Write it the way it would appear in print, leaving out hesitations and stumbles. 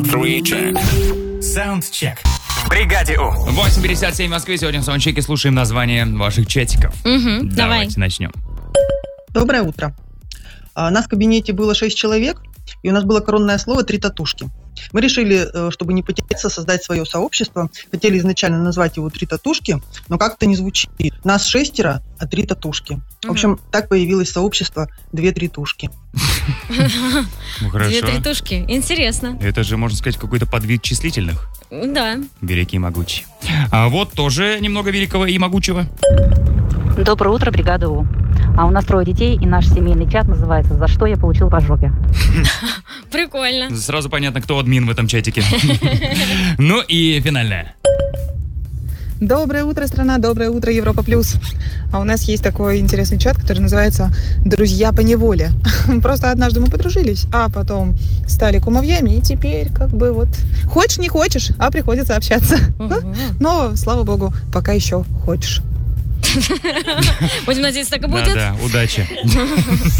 3-check. Soundcheck. В бригаде У. 8:57 в Москве. Сегодня в саундчеке слушаем название ваших чатиков. Давайте начнем. Доброе утро. Нас в кабинете было 6 человек, и у нас было коронное слово «3 татушки». Мы решили, чтобы не потеряться, создать свое сообщество. Хотели изначально назвать его «3 татушки», но как-то не звучит. Нас 6, а 3 татушки. В общем, так появилось сообщество «2 тритушки». Ну, хорошо. 2 тритушки. Интересно. Это же, можно сказать, какой-то подвид числительных. Да. Великий и могучий. А вот тоже немного великого и могучего. Доброе утро, бригада У. А у нас 3 детей, и наш семейный чат называется «За что я получил по жопе». Прикольно. Сразу понятно, кто админ в этом чатике. Ну и финальное. Доброе утро, страна, доброе утро, Европа Плюс. А у нас есть такой интересный чат, который называется «Друзья по неволе». Просто однажды мы подружились, а потом стали кумовьями, и теперь как бы вот хочешь, не хочешь, а приходится общаться. Но, слава богу, пока еще хочешь. Будем надеяться, так и будет. Да, удачи.